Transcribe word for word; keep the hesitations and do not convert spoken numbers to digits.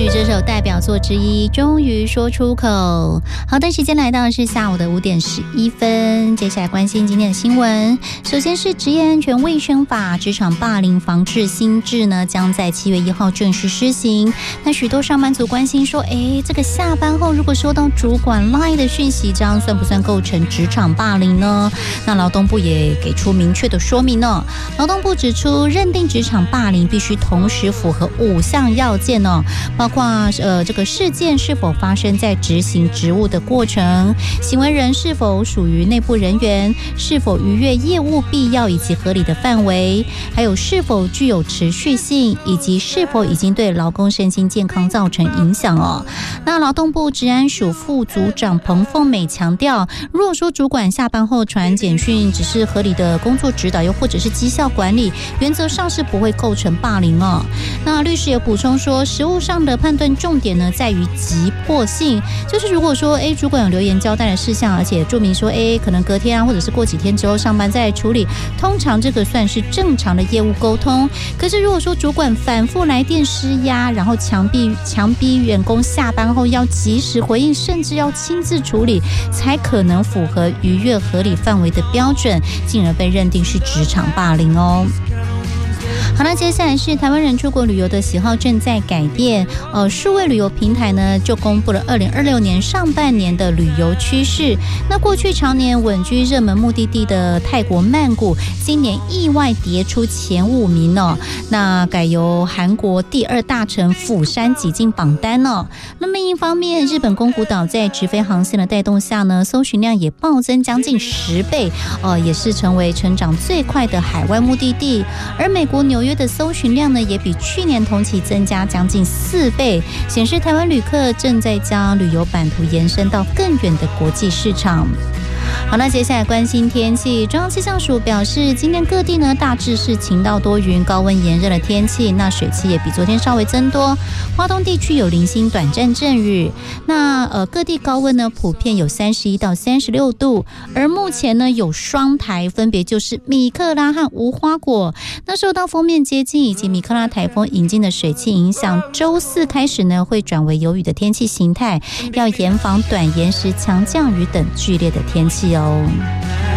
这首代表作之一，终于说出口。好的，时间来到是下午的五点十一分，接下来关心今天的新闻。首先是职业安全卫生法职场霸凌防治新制呢，将在七月一号正式施行。那许多上班族关心说，哎，这个下班后如果收到主管 LINE 的讯息，这样算不算构成职场霸凌呢？那劳动部也给出明确的说明呢。劳动部指出，认定职场霸凌必须同时符合五项要件哦，包括呃这个事件是否发生在执行职务的过程，行为人是否属于内部人员，是否逾越业务必要以及合理的范围，还有是否具有持续性，以及是否已经对劳工身心健康造成影响哦。那劳动部职安署副组长彭凤美强调，如果说主管下班后传简讯只是合理的工作指导，又或者是绩效管理，原则上是不会构成霸凌哦。那律师也补充说，实务上的判断重点呢在于急迫性，就是如果说哎主管有留言交代的事项，而且注明说哎可能隔天啊或者是过几天之后上班再来处理，通常这个算是正常的业务沟通。可是如果说主管反复来电施压，然后强逼强逼员工下班后要及时回应，甚至要亲自处理，才可能符合逾越合理范围的标准，进而被认定是职场霸凌哦。好，那接下来是台湾人出国旅游的喜好正在改变。呃，数位旅游平台呢就公布了二零二六年上半年的旅游趋势。那过去常年稳居热门目的地的泰国曼谷，今年意外跌出前五名哦。那改由韩国第二大城釜山挤进榜单哦。那么另一方面，日本宫古岛在直飞航线的带动下呢，搜寻量也暴增将近十倍，呃，也是成为成长最快的海外目的地。而美国纽约的搜寻量呢，也比去年同期增加将近四倍，显示台湾旅客正在将旅游版图延伸到更远的国际市场。好，那接下来关心天气。中央气象署表示，今天各地呢大致是晴到多云、高温炎热的天气，那水汽也比昨天稍微增多。花东地区有零星短暂阵雨。那呃各地高温呢普遍有三十一到三十六度，而目前呢有双台，分别就是米克拉和无花果。那受到锋面接近以及米克拉台风引进的水汽影响，周四开始呢会转为有雨的天气形态，要严防短延时强降雨等剧烈的天气哦。